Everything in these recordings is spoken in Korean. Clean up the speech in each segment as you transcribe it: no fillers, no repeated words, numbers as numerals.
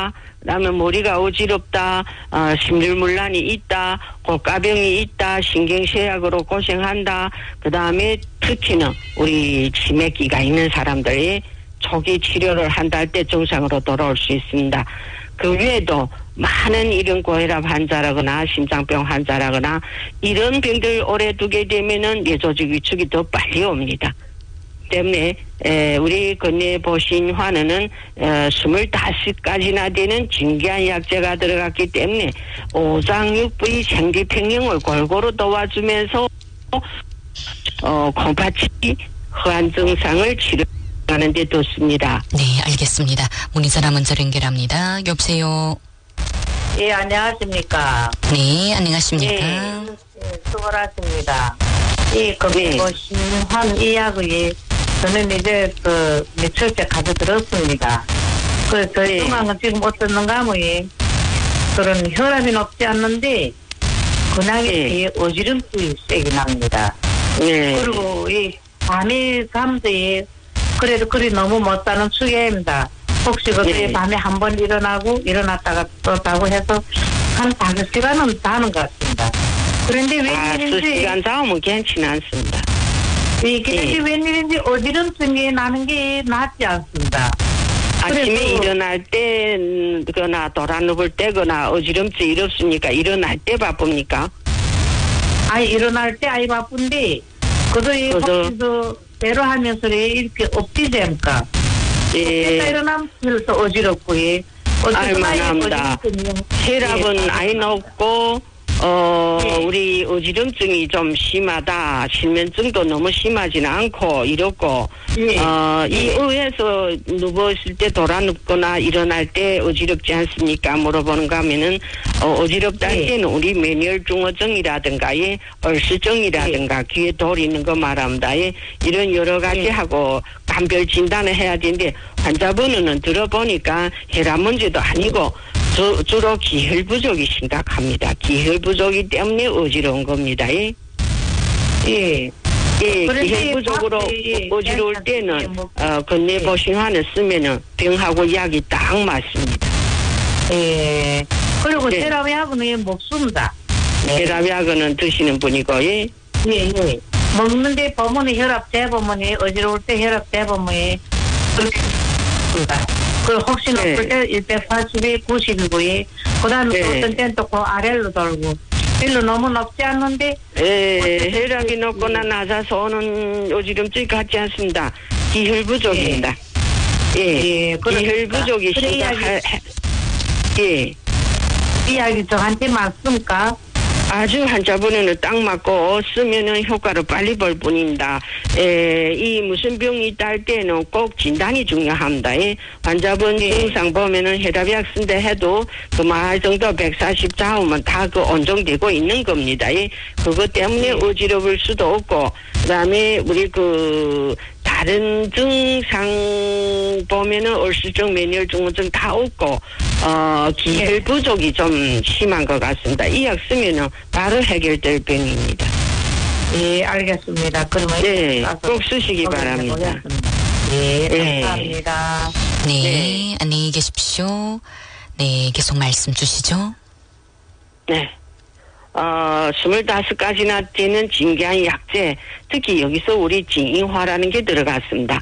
있다. 그다음에 머리가 어지럽다. 심혈문란이 있다. 고가병이 있다. 신경쇠약으로 고생한다. 그다음에 특히는 우리 치매기가 있는 사람들이 초기 치료를 한다 할 때 정상으로 돌아올 수 있습니다. 그 외에도 많은 이런 고혈압 환자라거나 심장병 환자라거나 이런 병들 오래 두게 되면은 뇌조직 위축이 더 빨리 옵니다. 때문에 우리 건네 보신 환원은 25가지나 되는 진귀한 약재가 들어갔기 때문에 오장육부의 생리평형을 골고루 도와주면서 콩팥이 허한 증상을 치료하는 데 좋습니다. 네, 알겠습니다. 문의전화 먼저 연결합니다. 여보세요. 예, 안녕하십니까. 네, 안녕하십니까. 예, 수고하십니다. 이 건네 보신 환 이 약을 저는 이제 며칠째 가져 들었습니다. 저 중앙은 지금 어떻는가 하면 그런 혈압이 높지 않는데 근황이 어지럼증이 세게 납니다. 그리고 이 밤에 잠도 그래도 그리 너무 못 자는 추계입니다. 혹시 그때 밤에 한 번 일어났다가 또 자고 해서 한 5시간은 자는 것 같습니다. 그런데 웬일인지 2시간 자면 괜찮지 않습니다. 이게 웬일인지 어지럼증이 나는 게 낫지 않습니다. 아침에 일어날 때거나 돌아눕을 때거나 어지럼증 이렇습니까? 일어날 때 바쁩니까? 일어날 때 바쁜데 그도 배로 하면서 이렇게 엎지잼까? 일어나면 또 어지럽고 알만합니다. 혈압은 아이 높고 우리 어지럼증이 좀 심하다. 실면증도 너무 심하지는 않고 이렇고 이 의에서 누웠을 때 돌아눕거나 일어날 때 어지럽지 않습니까? 물어보는가 하면은 어지럽다 할 때는 우리 매니얼중어증이라든가 얼씨증이라든가 귀에 돌 있는 거 말합니다. 이런 여러 가지 하고 감별 진단을 해야 되는데 환자분은 들어보니까 혈압 문제도 아니고 주로 기혈 부족이 심각합니다. 기혈 부족이 때문에 어지러운 겁니다. 기혈 부족으로 어지러울 때는 건네 보신환을 쓰면은 병하고 약이 딱 맞습니다. 그리고 혈압약은 먹습니다. 혈압약은 드시는 분이고 먹는데 보면 혈압 재보면 어지러울 때 혈압 재보면 그렇게 먹습니다. 그 혹시 높을 때 180에 90이고요. 그 다음에 어떤 때는 또 그 아래로 돌고 별로 너무 높지 않는데 혈압이 높거나 낮아서 오는 어지럼증이 같지 않습니다. 기혈 부족입니다. 기혈 부족이 심각해. 이 약이 저한테 맞습니까? 아주 환자분에는 딱 맞고 쓰면은 효과를 빨리 볼 뿐입니다. 이 무슨 병이 있다 할 때는 꼭 진단이 중요합니다. 환자분 증상 보면은 혈압약 쓴다 해도 그 말 정도 140 좌우면 다 그 온정되고 있는 겁니다. 그것 때문에 어지러울 수도 없고 그다음에 우리 다른 증상 보면은 얼씨증, 매니얼중어증 다 없고 기혈 부족이 좀 심한 것 같습니다. 이 약 쓰면은 바로 해결될 병입니다. 예, 알겠습니다. 그러면 꼭 쓰시기 바랍니다. 감사합니다. 네, 안녕히 계십시오. 네, 계속 말씀 주시죠. 네. 25가지나 되는 진귀한 약재, 특히 여기서 우리 진인화라는 게 들어갔습니다.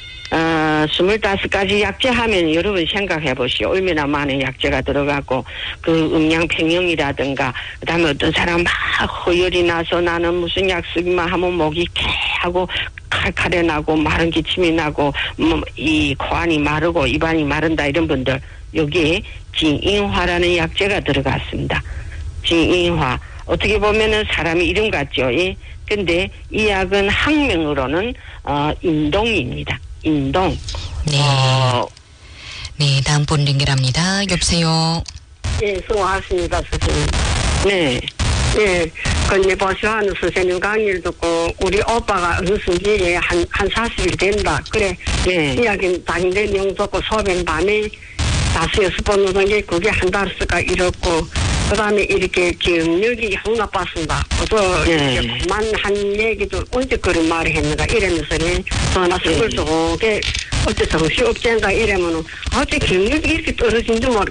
25가지 약재 하면 여러분 생각해 보시오. 얼마나 많은 약재가 들어가고, 음양평형이라든가, 그 다음에 어떤 사람 막 허열이 나서 나는 무슨 약 쓰기만 하면 목이 개하고, 칼칼해 나고, 마른 기침이 나고, 이 코안이 마르고, 입안이 마른다, 이런 분들, 여기에 진인화라는 약재가 들어갔습니다. 진인화. 어떻게 보면은 사람의 이름 같죠. 근데 이 약은 학명으로는, 인동입니다. 인동. 네. 네, 다음 분 연결합니다. 여보세요. 수고하십니다, 선생님. 네. 건네 보시하는 선생님 강의를 듣고, 우리 오빠가 어느 순기에 한 40일 된다. 그래. 이야기는 다른데 명 듣고 소변 밤에 5-6번 누는 게 그게 한 달 쓰까 이렇고, 그 다음에 이렇게 기억력이 형 나빴습니다. 그만 한 얘기도 언제 그런 말을 했는가 이러면서 전화 선물 주고 어째 정신 없지인가 이러면은 어째 기억력이 이렇게 떨어진 줄 모르고